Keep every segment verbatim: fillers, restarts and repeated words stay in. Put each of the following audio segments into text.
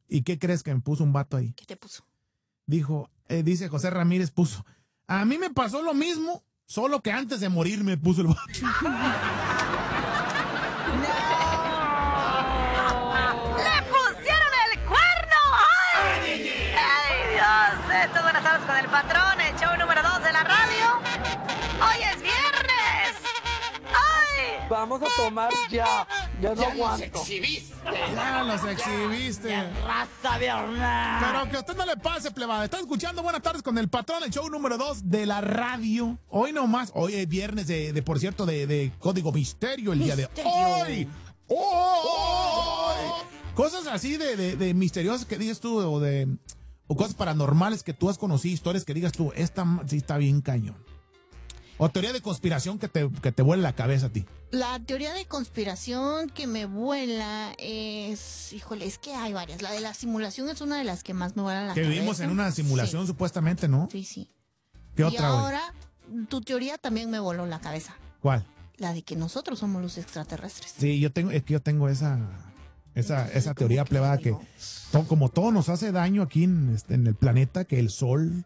¿Y qué crees que me puso un vato ahí? ¿Qué te puso? Dijo, eh, dice José Ramírez, puso, a mí me pasó lo mismo, solo que antes de morir me puso el vato. ¡No! ¡Le pusieron el cuerno! ¡Ay! ¡Ay, Dios! Esto, buenas tardes con el patrón, el show número dos de la radio. ¡Hoy es viernes! ¡Ay! Vamos a tomar ya. Ya no Ya aguanto. los exhibiste. Ya los exhibiste. Raza viernes. Pero que a usted no le pase, plebada. Está escuchando Buenas tardes con el patrón, el show número dos de la radio. Hoy nomás, hoy es viernes de, de por cierto, de, de Código Misterio, el día Misterio. de hoy. ¡Hoy! Cosas así de, de, de misteriosas que digas tú, o de o cosas paranormales que tú has conocido, historias que digas tú, esta sí está bien cañón. O teoría de conspiración que te, que te vuela la cabeza a ti. La teoría de conspiración que me vuela es... Híjole, es que hay varias. La de la simulación es una de las que más me vuela la Que cabeza. vivimos en una simulación, Sí, supuestamente, ¿no? sí, sí. ¿Qué Y otra, güey? ahora, tu teoría también me voló la cabeza. ¿Cuál? La de que nosotros somos los extraterrestres. Sí, yo tengo, es que yo tengo esa, esa, esa teoría plebada que to- como todo nos hace daño aquí en, este, en el planeta, que el sol,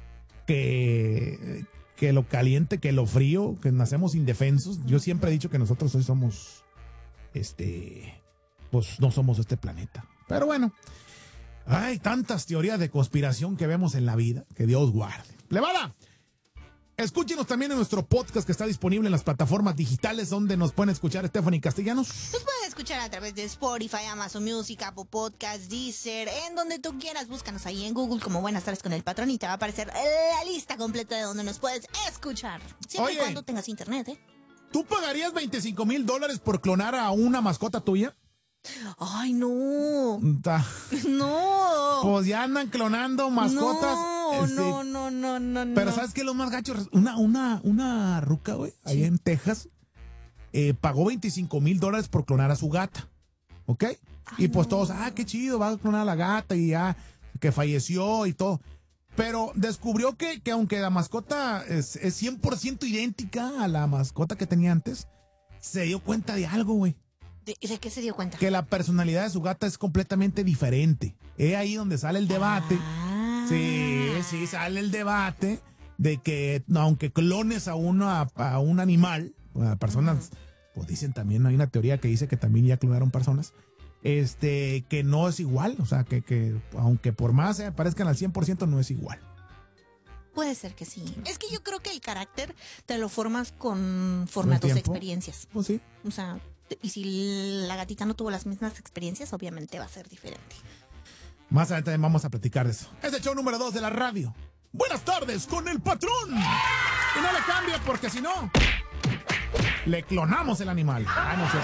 que, que lo caliente, que lo frío, que nacemos indefensos. Yo siempre he dicho que nosotros hoy somos, este, pues no somos este planeta. Pero bueno, hay tantas teorías de conspiración que vemos en la vida, que Dios guarde. Plebada, escúchenos también en nuestro podcast que está disponible en las plataformas digitales donde nos pueden escuchar Stephanie Castellanos. Nos pueden escuchar a través de Spotify, Amazon Music, Apple Podcasts, Deezer, en donde tú quieras. Búscanos ahí en Google como Buenas tardes con el patrón y te va a aparecer la lista completa de donde nos puedes escuchar. Siempre Oye. y cuando tengas internet, ¿eh? ¿Tú pagarías veinticinco mil dólares por clonar a una mascota tuya? Ay, no. Ta- No. Pues ya andan clonando mascotas. No, este, no, no, no, no. Pero no. ¿sabes qué es lo más gacho? Una, una, una ruca, güey, ahí en Texas, eh, pagó veinticinco mil dólares por clonar a su gata. ¿Ok? Y pues todos, ah, qué chido, va a clonar a la gata y ya, que falleció y todo. Pero descubrió que, que aunque la mascota es, es cien por ciento idéntica a la mascota que tenía antes, se dio cuenta de algo, güey. ¿De, de qué se dio cuenta? Que la personalidad de su gata es completamente diferente. Es ahí donde sale el debate. Ah. Sí, sí, sale el debate de que no, aunque clones a uno, a, a un animal, a personas, pues dicen también, hay una teoría que dice que también ya clonaron personas, este, que no es igual, o sea, que, que aunque por más eh, parezcan al cien por ciento, no es igual. Puede ser que sí. Es que yo creo que el carácter te lo formas conforme a tus tiempo? experiencias. Pues sí. O sea, y si la gatita no tuvo las mismas experiencias, obviamente va a ser diferente. Más adelante vamos a platicar de eso. Es el show número dos de la radio. Buenas tardes con el patrón. Y no le cambie porque si no, le clonamos el animal. Ah, no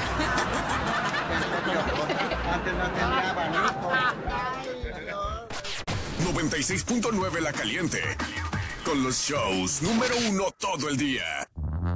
sé. Antes no tendrá noventa y seis punto nueve La Caliente. Con los shows número uno todo el día.